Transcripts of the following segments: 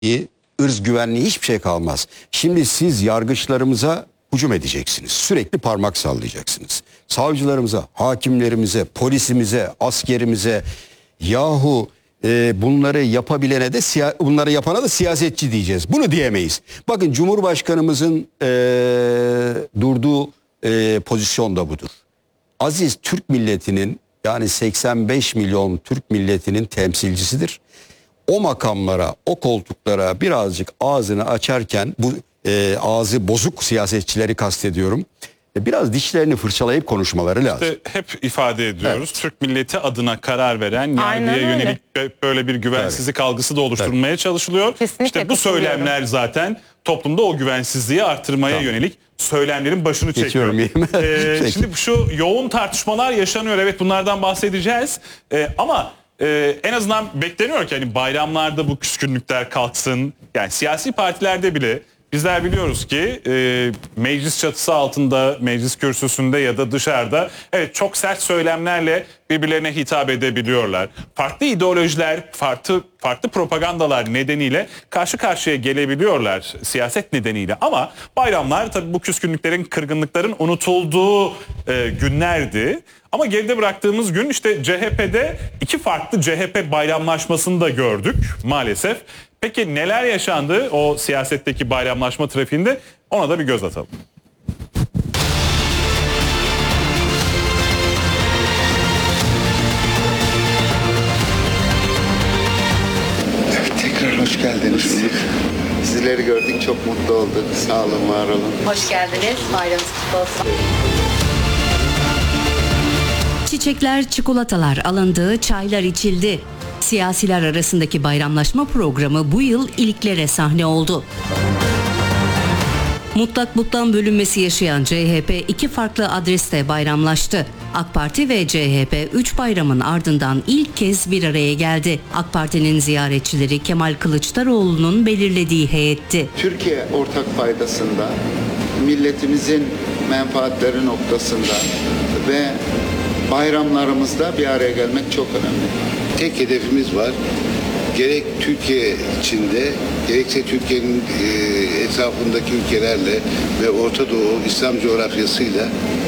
ırz güvenliği hiçbir şey kalmaz. Şimdi siz yargıçlarımıza hücum edeceksiniz. Sürekli parmak sallayacaksınız. Savcılarımıza, hakimlerimize, polisimize, askerimize, yahu bunları yapabilene de bunları yapana da siyasetçi diyeceğiz. Bunu diyemeyiz. Bakın Cumhurbaşkanımızın durduğu pozisyon da budur. Aziz Türk milletinin, yani 85 milyon Türk milletinin temsilcisidir. O makamlara, o koltuklara birazcık ağzını açarken, bu ağzı bozuk siyasetçileri kastediyorum, biraz dişlerini fırçalayıp konuşmaları lazım. İşte hep ifade ediyoruz. Evet. Türk milleti adına karar veren, yargıya yönelik böyle bir güvensizlik algısı da oluşturulmaya çalışılıyor. Kesinlikle işte bu söylemler zaten toplumda o güvensizliği arttırmaya yönelik söylemlerin başını çekiyor. Şimdi şu yoğun tartışmalar yaşanıyor. Evet, bunlardan bahsedeceğiz. Ama en azından bekleniyor ki hani bayramlarda bu küskünlükler kalksın. Yani siyasi partilerde bile bizler biliyoruz ki meclis çatısı altında, meclis kürsüsünde ya da dışarıda evet çok sert söylemlerle birbirlerine hitap edebiliyorlar. Farklı ideolojiler, farklı propagandalar nedeniyle karşı karşıya gelebiliyorlar siyaset nedeniyle. Ama bayramlar tabii bu küskünlüklerin, kırgınlıkların unutulduğu günlerdi. Ama geride bıraktığımız gün işte CHP'de iki farklı CHP bayramlaşmasını da gördük maalesef. Peki neler yaşandı o siyasetteki bayramlaşma trafiğinde, ona da bir göz atalım. Tekrar hoş geldiniz. Sizleri gördük, çok mutlu olduk. Sağ olun, var olun. Hoş geldiniz. Bayramınız kutlu olsun. Çiçekler, çikolatalar alındı, çaylar içildi. Siyasiler arasındaki bayramlaşma programı bu yıl iliklere sahne oldu. Mutlak buttan bölünmesi yaşayan CHP iki farklı adreste bayramlaştı. AK Parti ve CHP 3 bayramın ardından ilk kez bir araya geldi. AK Parti'nin ziyaretçileri Kemal Kılıçdaroğlu'nun belirlediği heyetti. Türkiye ortak paydasında, milletimizin menfaatleri noktasında ve bayramlarımızda bir araya gelmek çok önemli. Tek hedefimiz var. Gerek Türkiye içinde, gerekse Türkiye'nin etrafındaki ülkelerle ve Orta Doğu İslam coğrafyasıyla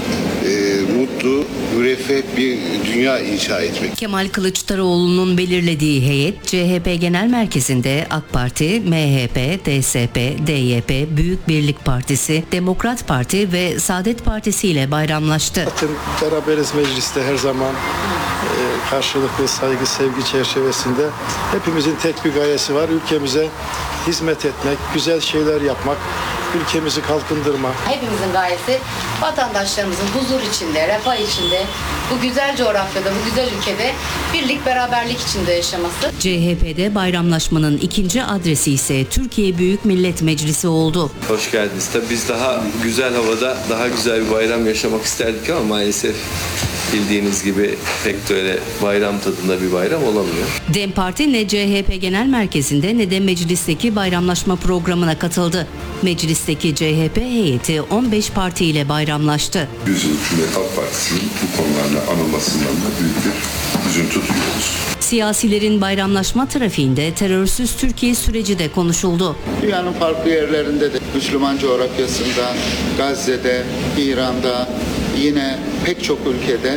mutlu, müreffeh bir dünya inşa etmek. Kemal Kılıçdaroğlu'nun belirlediği heyet CHP Genel Merkezi'nde AK Parti, MHP, DSP, DYP, Büyük Birlik Partisi, Demokrat Parti ve Saadet Partisi ile bayramlaştı. Beraberiz mecliste her zaman karşılıklı saygı, sevgi çerçevesinde. Hepimizin tek bir gayesi var. Ülkemize hizmet etmek, güzel şeyler yapmak, ülkemizi kalkındırma. Hepimizin gayesi vatandaşlarımızın huzur içinde, refah içinde, bu güzel coğrafyada, bu güzel ülkede birlik, beraberlik içinde yaşaması. CHP'de bayramlaşmanın ikinci adresi ise Türkiye Büyük Millet Meclisi oldu. Hoş geldiniz. Tabii biz daha güzel havada, daha güzel bir bayram yaşamak isterdik ama maalesef bildiğiniz gibi pek de öyle bayram tadında bir bayram olamıyor. DEM Parti ne CHP Genel Merkezi'nde ne de meclisteki bayramlaşma programına katıldı. Meclisteki CHP heyeti 15 parti ile bayramlaştı. Cumhuriyet Halk Partisi'nin bu konularla anılmasından da büyük bir üzüntü duyuyoruz. Siyasilerin bayramlaşma trafiğinde terörsüz Türkiye süreci de konuşuldu. Dünyanın farklı yerlerinde de, Müslüman coğrafyasında, Gazze'de, İran'da, yine pek çok ülkede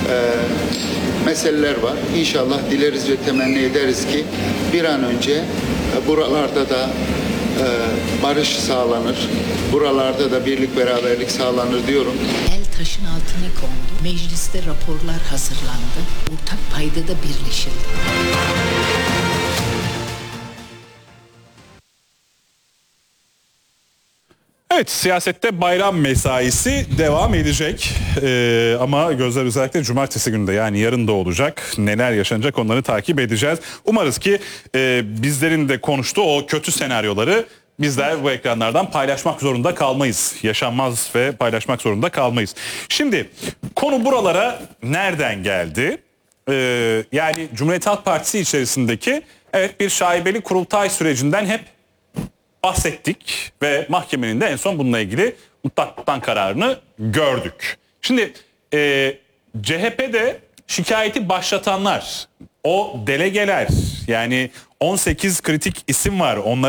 meseleler var. İnşallah dileriz ve temenni ederiz ki bir an önce buralarda da barış sağlanır. Buralarda da birlik, beraberlik sağlanır diyorum. El taşın altına kondu. Mecliste raporlar hazırlandı. Ortak paydada birleşildi. Evet, siyasette bayram mesaisi devam edecek ama gözler özellikle cumartesi günü de, yani yarın da olacak. Neler yaşanacak onları takip edeceğiz. Umarız ki bizlerin de konuştuğu o kötü senaryoları bizler bu ekranlardan paylaşmak zorunda kalmayız. Yaşanmaz ve paylaşmak zorunda kalmayız. Şimdi konu buralara nereden geldi? Yani Cumhuriyet Halk Partisi içerisindeki evet bir şaibeli kurultay sürecinden hep bahsettik ve mahkemenin de en son bununla ilgili mutlak kararını gördük. Şimdi CHP'de şikayeti başlatanlar, o delegeler, yani 18 kritik isim var. Onları